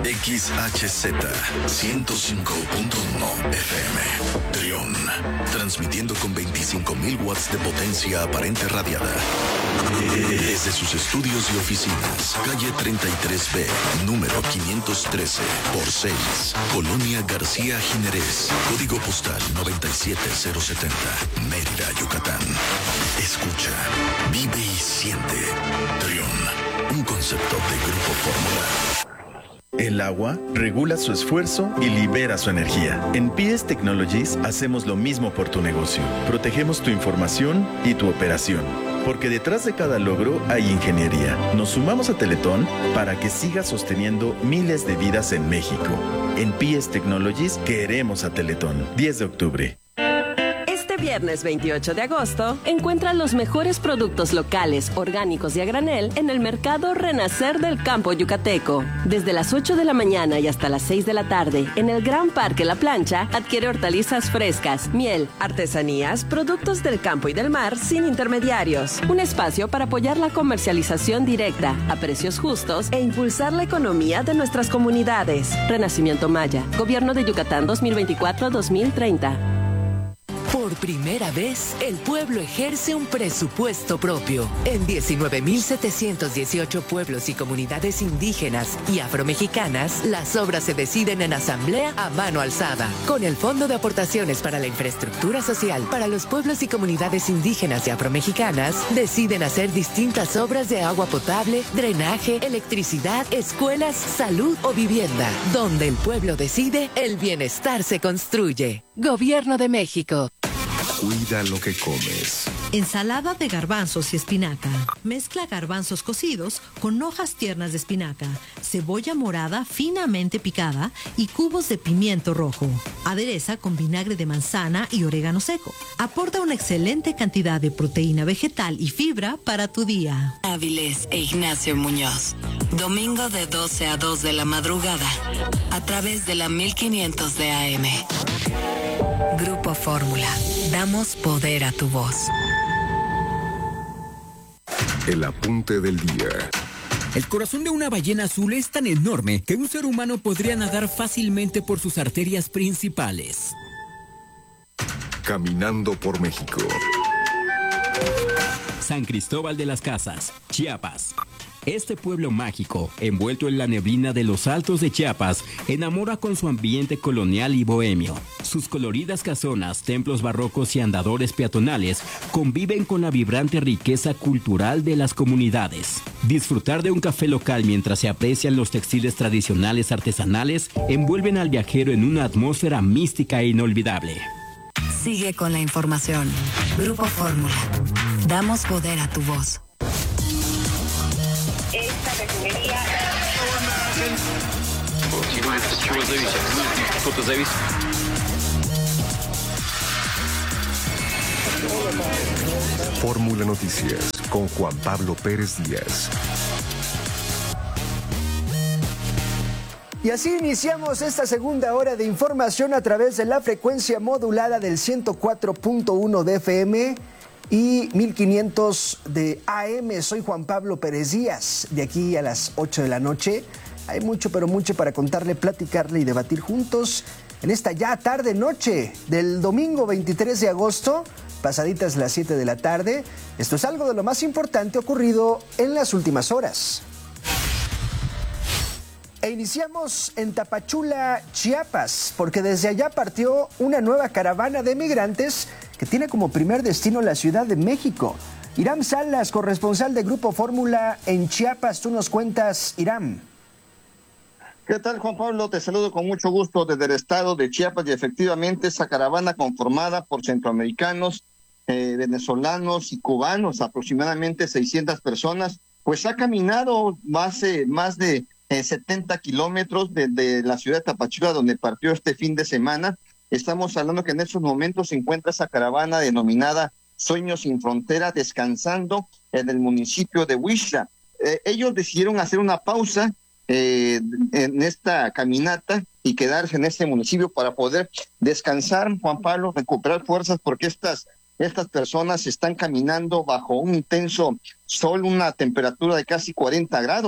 XHZ 105.1 FM. Trión. Transmitiendo con 25,000 watts de potencia aparente radiada. Desde sus estudios y oficinas. Calle 33B, número 513, por 6. Colonia García Jiménez. Código postal 97070. Mérida, Yucatán. Escucha, vive y siente. Trión. Un concepto de Grupo Fórmula. El agua regula su esfuerzo y libera su energía. En PS Technologies hacemos lo mismo por tu negocio. Protegemos tu información y tu operación. Porque detrás de cada logro hay ingeniería. Nos sumamos a Teletón para que siga sosteniendo miles de vidas en México. En PS Technologies queremos a Teletón. 10 de octubre. Viernes 28 de agosto, encuentra los mejores productos locales, orgánicos y a granel en el Mercado Renacer del Campo Yucateco. Desde las 8 de la mañana y hasta las 6 de la tarde, en el Gran Parque La Plancha, adquiere hortalizas frescas, miel, artesanías, productos del campo y del mar sin intermediarios. Un espacio para apoyar la comercialización directa, a precios justos e impulsar la economía de nuestras comunidades. Renacimiento Maya, Gobierno de Yucatán 2024-2030. Por primera vez, el pueblo ejerce un presupuesto propio. En 19.718 pueblos y comunidades indígenas y afromexicanas, las obras se deciden en asamblea a mano alzada. Con el Fondo de Aportaciones para la Infraestructura Social para los pueblos y comunidades indígenas y afromexicanas, deciden hacer distintas obras de agua potable, drenaje, electricidad, escuelas, salud o vivienda. Donde el pueblo decide, el bienestar se construye. Gobierno de México. Cuida lo que comes. Ensalada de garbanzos y espinaca. Mezcla garbanzos cocidos con hojas tiernas de espinaca, cebolla morada finamente picada y cubos de pimiento rojo. Adereza con vinagre de manzana y orégano seco. Aporta una excelente cantidad de proteína vegetal y fibra para tu día. Áviles e Ignacio Muñoz. Domingo de 12 a 2 de la madrugada. A través de la 1500 de AM. Grupo Fórmula. Damos poder a tu voz. El apunte del día. El corazón de una ballena azul es tan enorme que un ser humano podría nadar fácilmente por sus arterias principales. Caminando por México. San Cristóbal de las Casas, Chiapas. Este pueblo mágico, envuelto en la neblina de los altos de Chiapas, enamora con su ambiente colonial y bohemio. Sus coloridas casonas, templos barrocos y andadores peatonales conviven con la vibrante riqueza cultural de las comunidades. Disfrutar de un café local mientras se aprecian los textiles tradicionales artesanales envuelven al viajero en una atmósfera mística e inolvidable. Sigue con la información. Grupo Fórmula. Damos poder a tu voz. Esta refinería... Fórmula Noticias con Juan Pablo Pérez Díaz. Y así iniciamos esta segunda hora de información a través de la frecuencia modulada del 104.1 de FM y 1500 de AM. Soy Juan Pablo Pérez Díaz. De aquí a las 8 de la noche hay mucho, pero mucho para contarle, platicarle y debatir juntos en esta ya tarde-noche del domingo 23 de agosto, pasaditas las 7 de la tarde. Esto es algo de lo más importante ocurrido en las últimas horas. E iniciamos en Tapachula, Chiapas, porque desde allá partió una nueva caravana de migrantes que tiene como primer destino la Ciudad de México. Iram Salas, corresponsal de Grupo Fórmula en Chiapas, tú nos cuentas, Iram. ¿Qué tal, Juan Pablo? Te saludo con mucho gusto desde el estado de Chiapas y efectivamente esa caravana conformada por centroamericanos, venezolanos y cubanos, aproximadamente 600 personas, pues ha caminado más de 70 kilómetros desde la ciudad de Tapachula, donde partió este fin de semana. Estamos hablando que en estos momentos se encuentra esa caravana denominada Sueños sin Frontera, descansando en el municipio de Huixla. Ellos decidieron hacer una pausa en esta caminata y quedarse en este municipio para poder descansar, Juan Pablo, recuperar fuerzas, porque estas personas están caminando bajo un intenso sol, una temperatura de casi 40 grados.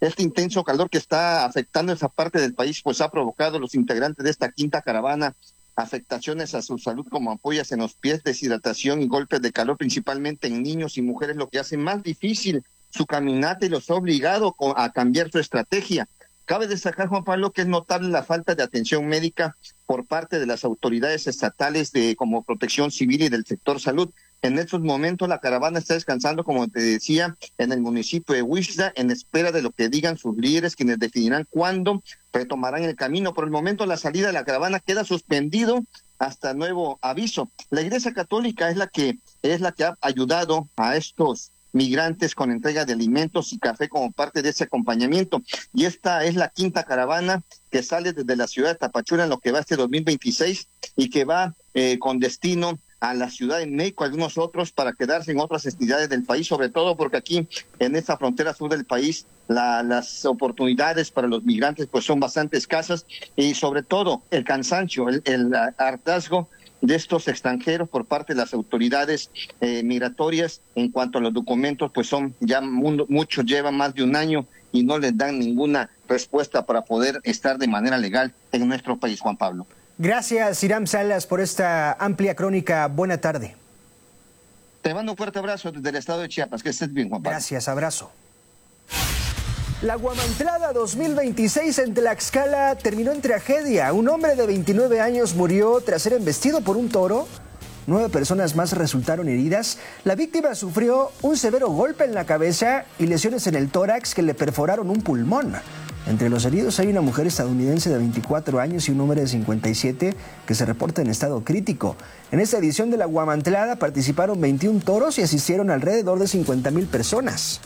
Este intenso calor que está afectando esa parte del país, pues ha provocado a los integrantes de esta quinta caravana afectaciones a su salud como ampollas en los pies, deshidratación y golpes de calor, principalmente en niños y mujeres, lo que hace más difícil su caminata y los ha obligado a cambiar su estrategia. Cabe destacar, Juan Pablo, que es notable la falta de atención médica por parte de las autoridades estatales como Protección Civil y del sector salud. En estos momentos la caravana está descansando, como te decía, en el municipio de Huixla, en espera de lo que digan sus líderes, quienes definirán cuándo retomarán el camino. Por el momento la salida de la caravana queda suspendido hasta nuevo aviso. La Iglesia Católica es la que ha ayudado a estos migrantes con entrega de alimentos y café como parte de ese acompañamiento. Y esta es la quinta caravana que sale desde la ciudad de Tapachula en lo que va este 2026 y que va con destino a la Ciudad de México, algunos otros para quedarse en otras entidades del país, sobre todo porque aquí en esta frontera sur del país las oportunidades para los migrantes pues son bastante escasas y sobre todo el cansancio, el hartazgo de estos extranjeros por parte de las autoridades migratorias en cuanto a los documentos, pues son ya muchos llevan más de un año y no les dan ninguna respuesta para poder estar de manera legal en nuestro país, Juan Pablo. Gracias, Hiram Salas, por esta amplia crónica. Buena tarde. Te mando un fuerte abrazo desde el estado de Chiapas. Que estés bien, Juan Pablo. Gracias, abrazo. La Guamantlada 2026 en Tlaxcala terminó en tragedia. Un hombre de 29 años murió tras ser embestido por un toro. 9 personas más resultaron heridas. La víctima sufrió un severo golpe en la cabeza y lesiones en el tórax que le perforaron un pulmón. Entre los heridos hay una mujer estadounidense de 24 años y un hombre de 57 que se reporta en estado crítico. En esta edición de la Guamantlada participaron 21 toros y asistieron alrededor de 50,000 personas.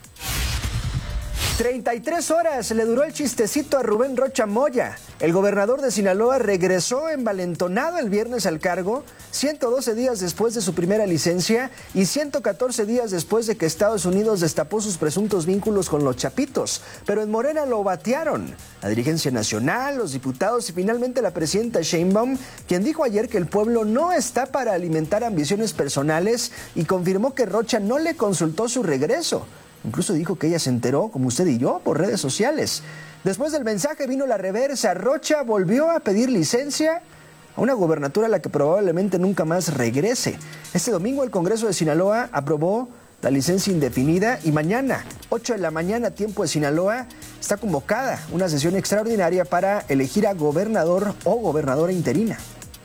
33 horas le duró el chistecito a Rubén Rocha Moya. El gobernador de Sinaloa regresó envalentonado el viernes al cargo, 112 días después de su primera licencia y 114 días después de que Estados Unidos destapó sus presuntos vínculos con los Chapitos. Pero en Morena lo batearon. La dirigencia nacional, los diputados y finalmente la presidenta Sheinbaum, quien dijo ayer que el pueblo no está para alimentar ambiciones personales y confirmó que Rocha no le consultó su regreso. Incluso dijo que ella se enteró, como usted y yo, por redes sociales. Después del mensaje vino la reversa. Rocha volvió a pedir licencia a una gobernatura a la que probablemente nunca más regrese. Este domingo el Congreso de Sinaloa aprobó la licencia indefinida y mañana, 8 de la mañana, tiempo de Sinaloa, está convocada una sesión extraordinaria para elegir a gobernador o gobernadora interina.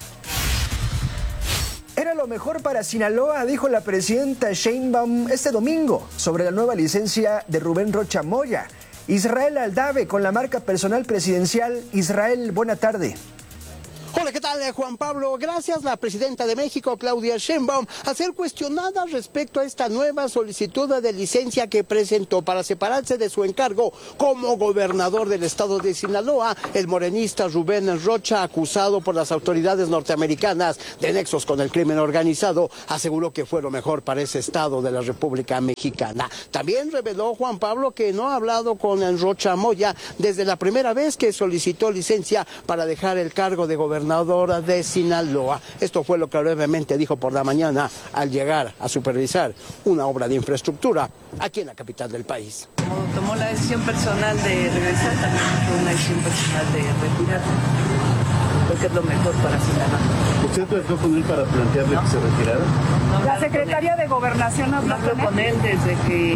Era lo mejor para Sinaloa, dijo la presidenta Sheinbaum este domingo sobre la nueva licencia de Rubén Rocha Moya. Israel Aldave con la marca personal presidencial. Israel, buena tarde. Hola, ¿qué tal, Juan Pablo? Gracias. La presidenta de México, Claudia Sheinbaum, a ser cuestionada respecto a esta nueva solicitud de licencia que presentó para separarse de su encargo como gobernador del estado de Sinaloa, el morenista Rubén Rocha, acusado por las autoridades norteamericanas de nexos con el crimen organizado, aseguró que fue lo mejor para ese estado de la República Mexicana. También reveló Juan Pablo que no ha hablado con Rocha Moya desde la primera vez que solicitó licencia para dejar el cargo de gobernadora de Sinaloa. Esto fue lo que brevemente dijo por la mañana al llegar a supervisar una obra de infraestructura aquí en la capital del país. Como tomó la decisión personal de regresar, también fue una decisión personal de retirar, porque es lo mejor para Sinaloa. ¿Usted trató con él para plantearle que se retirara? No, la secretaria de Gobernación habló con él desde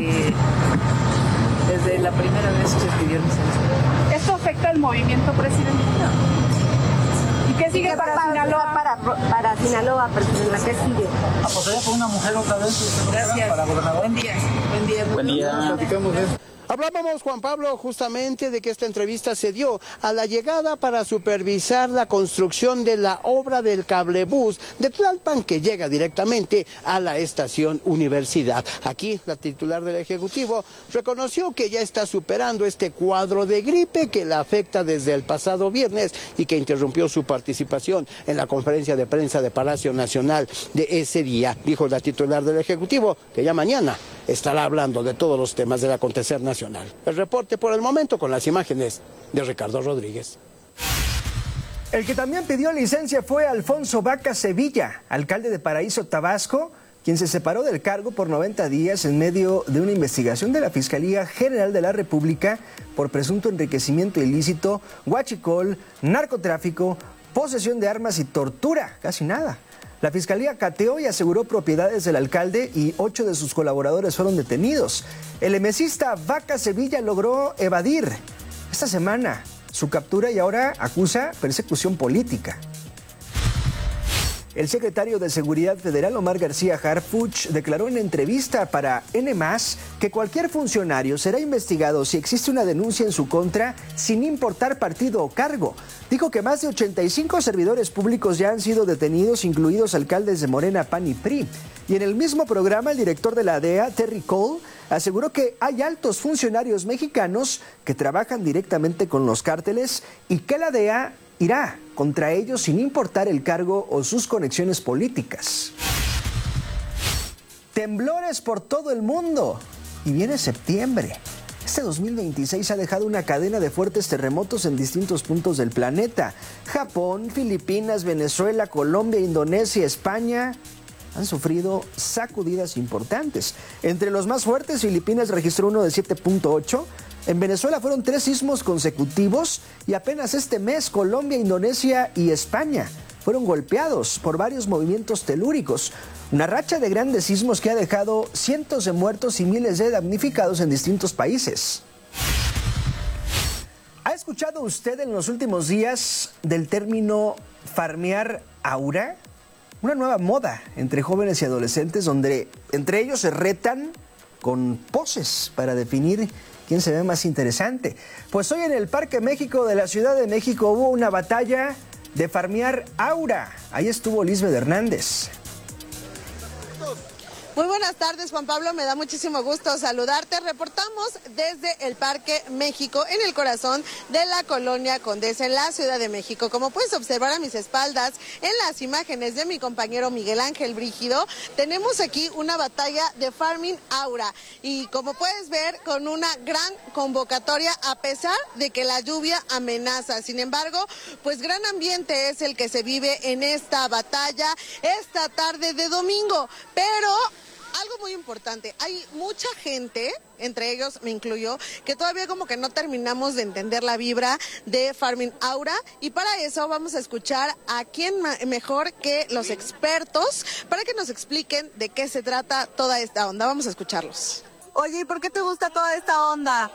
la primera vez que pidió licencia. ¿Esto afecta al movimiento presidencial? ¿Qué sigue para Sinaloa? Para Sinaloa, presidenta, ¿qué sigue? ¿Apostaría por una mujer otra vez? Gracias. Para gobernador. Buen día. Buen día. Platicamos de eso. Hablábamos, Juan Pablo, justamente de que esta entrevista se dio a la llegada para supervisar la construcción de la obra del cablebús de Tlalpan que llega directamente a la estación Universidad. Aquí la titular del Ejecutivo reconoció que ya está superando este cuadro de gripe que la afecta desde el pasado viernes y que interrumpió su participación en la conferencia de prensa de Palacio Nacional de ese día. Dijo la titular del Ejecutivo que ya mañana estará hablando de todos los temas del acontecer nacional. El reporte por el momento con las imágenes de Ricardo Rodríguez. El que también pidió licencia fue Alfonso Vaca Sevilla, alcalde de Paraíso, Tabasco, quien se separó del cargo por 90 días en medio de una investigación de la Fiscalía General de la República por presunto enriquecimiento ilícito, huachicol, narcotráfico, posesión de armas y tortura. Casi nada. La Fiscalía cateó y aseguró propiedades del alcalde y 8 de sus colaboradores fueron detenidos. El emesista Vaca Sevilla logró evadir esta semana su captura y ahora acusa persecución política. El secretario de Seguridad Federal, Omar García Harfuch, declaró en entrevista para N+, que cualquier funcionario será investigado si existe una denuncia en su contra, sin importar partido o cargo. Dijo que más de 85 servidores públicos ya han sido detenidos, incluidos alcaldes de Morena, PAN y PRI. Y en el mismo programa, el director de la DEA, Terry Cole, aseguró que hay altos funcionarios mexicanos que trabajan directamente con los cárteles y que la DEA irá contra ellos sin importar el cargo o sus conexiones políticas. Temblores por todo el mundo y viene septiembre. Este 2026 ha dejado una cadena de fuertes terremotos en distintos puntos del planeta. Japón, Filipinas, Venezuela, Colombia, Indonesia, España han sufrido sacudidas importantes. Entre los más fuertes, Filipinas registró uno de 7.8. En Venezuela fueron 3 sismos consecutivos y apenas este mes Colombia, Indonesia y España fueron golpeados por varios movimientos telúricos. Una racha de grandes sismos que ha dejado cientos de muertos y miles de damnificados en distintos países. ¿Ha escuchado usted en los últimos días del término farmear aura? Una nueva moda entre jóvenes y adolescentes donde entre ellos se retan con poses para definir quién se ve más interesante. Pues hoy en el Parque México de la Ciudad de México hubo una batalla de farmear aura. Ahí estuvo Lisbeth Hernández. Muy buenas tardes, Juan Pablo, me da muchísimo gusto saludarte. Reportamos desde el Parque México, en el corazón de la Colonia Condesa, en la Ciudad de México. Como puedes observar a mis espaldas, en las imágenes de mi compañero Miguel Ángel Brígido, tenemos aquí una batalla de Farming Aura. Y como puedes ver, con una gran convocatoria, a pesar de que la lluvia amenaza. Sin embargo, pues gran ambiente es el que se vive en esta batalla esta tarde de domingo. Pero algo muy importante, hay mucha gente, entre ellos me incluyo, que todavía como que no terminamos de entender la vibra de Farming Aura, y para eso vamos a escuchar a quién mejor que los expertos para que nos expliquen de qué se trata toda esta onda. Vamos a escucharlos. Oye, ¿y por qué te gusta toda esta onda?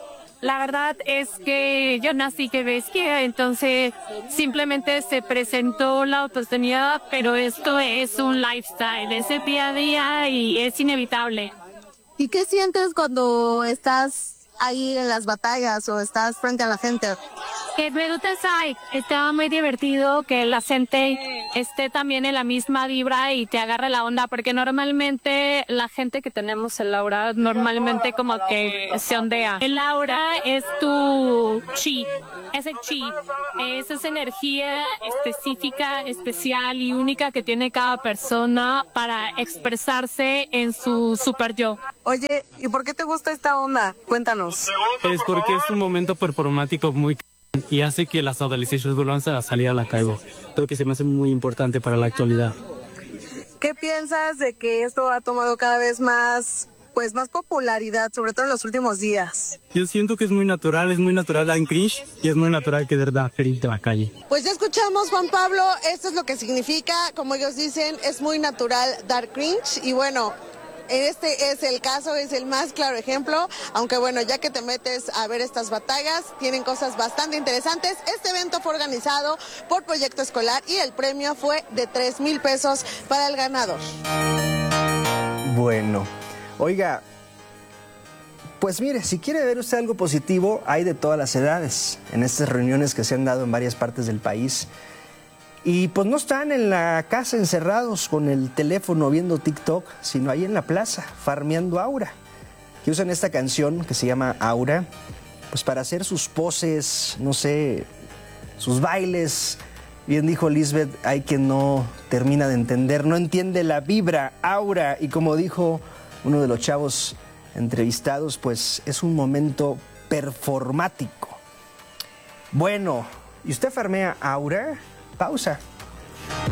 La verdad es que yo nací que bestia, entonces simplemente se presentó la oportunidad, pero esto es un lifestyle, es el día a día y es inevitable. ¿Y qué sientes cuando estás ahí en las batallas o estás frente a la gente? Que me gusta, está muy divertido que la gente esté también en la misma vibra y te agarre la onda, porque normalmente la gente que tenemos el aura normalmente como que se ondea. El aura es tu chi, es el chi, es esa energía específica, especial y única que tiene cada persona para expresarse en su super yo. Oye, ¿y por qué te gusta esta onda? Cuéntanos. Es porque es un momento performático muy y hace que las adolescentes vuelvan a salir a la calle. Creo que se me hace muy importante para la actualidad. ¿Qué piensas de que esto ha tomado cada vez más popularidad, sobre todo en los últimos días? Yo siento que es muy natural dar cringe y es muy natural que de verdad ferirte a la calle. Pues ya escuchamos, Juan Pablo, esto es lo que significa, como ellos dicen, es muy natural dar cringe y bueno, este es el caso, es el más claro ejemplo, aunque bueno, ya que te metes a ver estas batallas, tienen cosas bastante interesantes. Este evento fue organizado por Proyecto Escolar y el premio fue de 3,000 pesos para el ganador. Bueno, oiga, pues mire, si quiere ver usted algo positivo, hay de todas las edades en estas reuniones que se han dado en varias partes del país. Y pues no están en la casa encerrados con el teléfono viendo TikTok, sino ahí en la plaza, farmeando aura. Que usan esta canción que se llama Aura, pues para hacer sus poses, no sé, sus bailes. Bien dijo Lisbeth, hay quien no termina de entender, no entiende la vibra, aura. Y como dijo uno de los chavos entrevistados, pues es un momento performático. Bueno, ¿y usted farmea aura? Pausa.